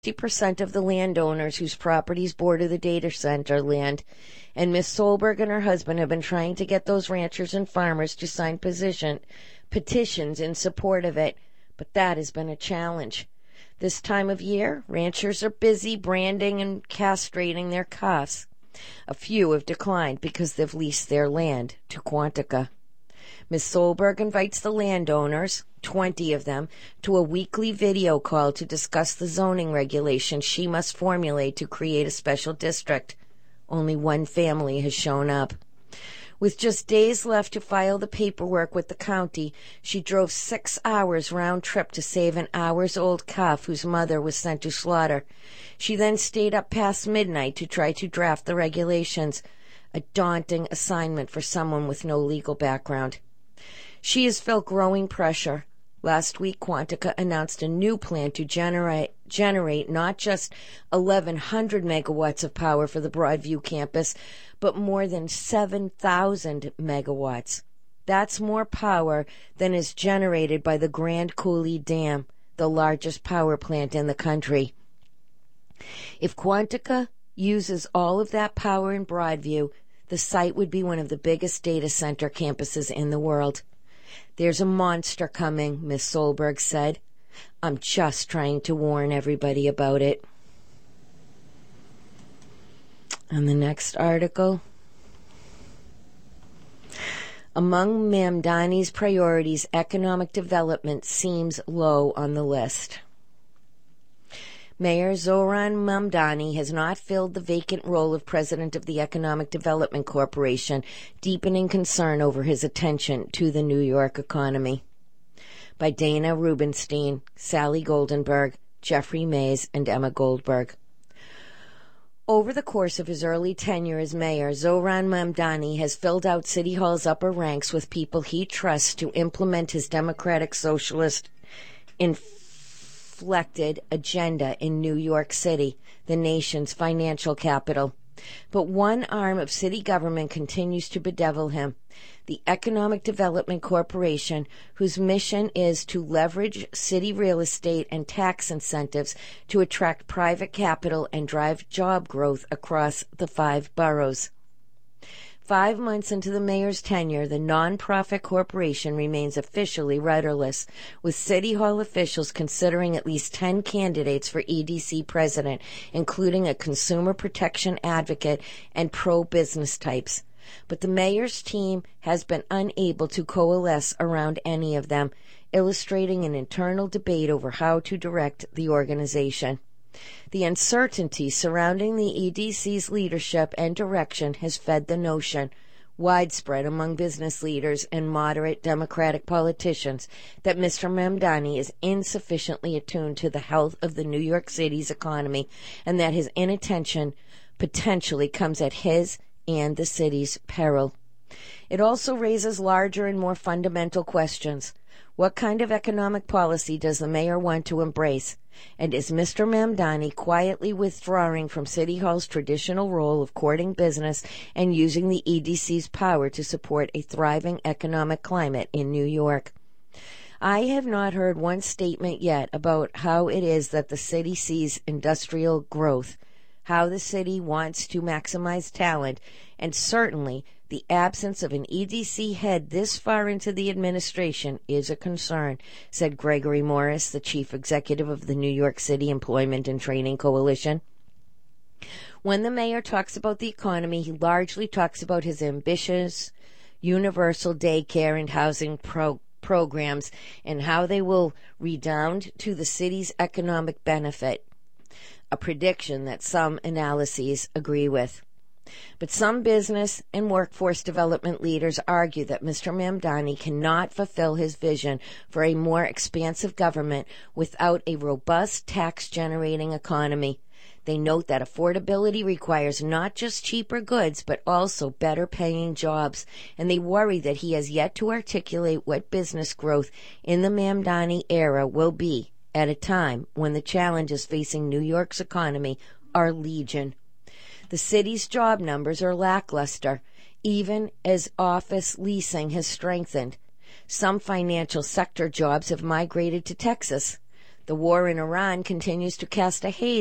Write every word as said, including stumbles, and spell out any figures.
fifty percent of the landowners whose properties border the data center land, and Miss Solberg and her husband have been trying to get those ranchers and farmers to sign position, petitions in support of it, but that has been a challenge. This time of year, ranchers are busy branding and castrating their calves. A few have declined because they've leased their land to Quantica. Miz Solberg invites the landowners, twenty of them, to a weekly video call to discuss the zoning regulations she must formulate to create a special district. Only one family has shown up. With just days left to file the paperwork with the county, she drove six hours round trip to save an hours-old calf whose mother was sent to slaughter. She then stayed up past midnight to try to draft the regulations, a daunting assignment for someone with no legal background. She has felt growing pressure. Last week, Quantica announced a new plan to generate generate not just eleven hundred megawatts of power for the Broadview campus, but more than seven thousand megawatts. That's more power than is generated by the Grand Coulee Dam, the largest power plant in the country. If Quantica uses all of that power in Broadview, the site would be one of the biggest data center campuses in the world. There's a monster coming, Miss Solberg said. I'm just trying to warn everybody about it. And the next article. Among Mamdani's priorities, economic development seems low on the list. Mayor Zohran Mamdani has not filled the vacant role of president of the Economic Development Corporation, deepening concern over his attention to the New York economy. By Dana Rubenstein, Sally Goldenberg, Jeffrey Mays, and Emma Goldberg. Over the course of his early tenure as mayor, Zohran Mamdani has filled out City Hall's upper ranks with people he trusts to implement his democratic socialist inflected agenda in New York City, the nation's financial capital. But one arm of city government continues to bedevil him, the Economic Development Corporation, whose mission is to leverage city real estate and tax incentives to attract private capital and drive job growth across the five boroughs. Five months into the mayor's tenure, the nonprofit corporation remains officially rudderless, with City Hall officials considering at least ten candidates for E D C president, including a consumer protection advocate and pro-business types. But the mayor's team has been unable to coalesce around any of them, illustrating an internal debate over how to direct the organization. The uncertainty surrounding the E D C's leadership and direction has fed the notion, widespread among business leaders and moderate Democratic politicians, that Mister Mamdani is insufficiently attuned to the health of the New York City's economy and that his inattention potentially comes at his and the city's peril. It also raises larger and more fundamental questions. What kind of economic policy does the mayor want to embrace? And is Mister Mamdani quietly withdrawing from City Hall's traditional role of courting business and using the E D C's power to support a thriving economic climate in New York? I have not heard one statement yet about how it is that the city sees industrial growth, how the city wants to maximize talent, and certainly the absence of an E D C head this far into the administration is a concern, said Gregory Morris, the chief executive of the New York City Employment and Training Coalition. When the mayor talks about the economy, he largely talks about his ambitious universal daycare and housing pro- programs and how they will redound to the city's economic benefit, a prediction that some analyses agree with. But some business and workforce development leaders argue that Mister Mamdani cannot fulfill his vision for a more expansive government without a robust tax-generating economy. They note that affordability requires not just cheaper goods, but also better-paying jobs, and they worry that he has yet to articulate what business growth in the Mamdani era will be at a time when the challenges facing New York's economy are legion. The city's job numbers are lackluster, even as office leasing has strengthened. Some financial sector jobs have migrated to Texas. The war in Iran continues to cast a haze